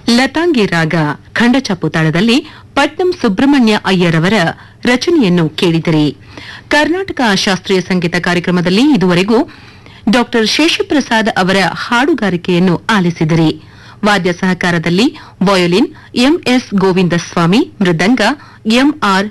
ಲತಾಂಗಿ ರಾಗ ಖಂಡಚಪ್ಪು ತಾಳದಲ್ಲಿ ಪಟ್ನಂ ಸುಬ್ರಹ್ಮಣ್ಯ ಅಯ್ಯರ್ ಅವರ ರಚನೆಯನ್ನು ಕೇಳಿದಿರಿ. ಕರ್ನಾಟಕ ಶಾಸ್ತ್ರೀಯ ಸಂಗೀತ ಕಾರ್ಯಕ್ರಮದಲ್ಲಿ ಇದುವರೆಗೂ ಡಾ ಶೇಷಪ್ರಸಾದ್ ಅವರ ಹಾಡುಗಾರಿಕೆಯನ್ನು ಆಲಿಸಿದಿರಿ. ವಾದ್ಯ ಸಹಕಾರದಲ್ಲಿ ವಯೋಲಿನ್ ಎಂಎಸ್ ಗೋವಿಂದಸ್ವಾಮಿ, ಮೃದಂಗ ಎಂಆರ್